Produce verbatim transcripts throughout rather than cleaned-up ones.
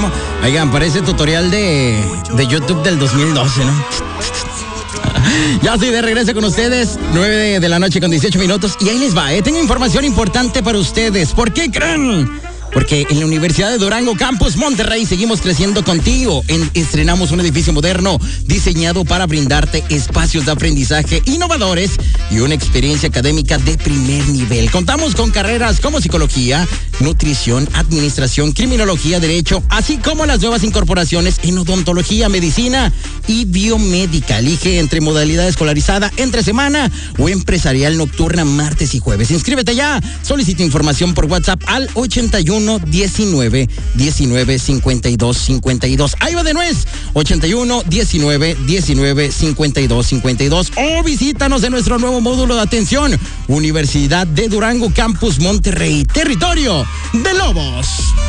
¿no? Oigan, parece tutorial de, de YouTube del dos mil doce, ¿no? Ya estoy de regreso con ustedes, nueve de, de la noche con dieciocho minutos. Y ahí les va, ¿eh? Tengo información importante para ustedes. ¿Por qué creen? Porque en la Universidad de Durango, Campus Monterrey, seguimos creciendo contigo. En, estrenamos un edificio moderno diseñado para brindarte espacios de aprendizaje innovadores y una experiencia académica de primer nivel. Contamos con carreras como psicología, nutrición, administración, criminología, derecho, así como las nuevas incorporaciones en odontología, medicina y biomédica. Elige entre modalidad escolarizada, entre semana o empresarial nocturna, martes y jueves. Inscríbete ya. Solicita información por WhatsApp al ochenta y uno diecinueve diecinueve cincuenta y dos cincuenta y dos. Ahí va de nuez. ochenta y uno diecinueve diecinueve cincuenta y dos cincuenta y dos. O visítanos en nuestro nuevo módulo de atención. Universidad de Durango, Campus Monterrey, territorio de lobos.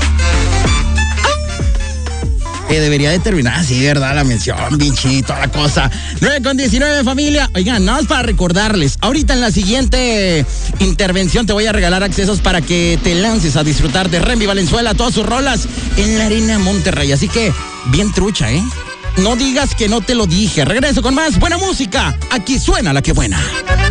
Que debería de terminar así, ¿verdad? La mención, bichi, toda la cosa. nueve con diecinueve, familia. Oigan, nada más para recordarles, ahorita en la siguiente intervención te voy a regalar accesos para que te lances a disfrutar de Remy Valenzuela, todas sus rolas en la Arena Monterrey. Así que, bien trucha, ¿eh? No digas que no te lo dije. Regreso con más buena música. Aquí suena la que buena.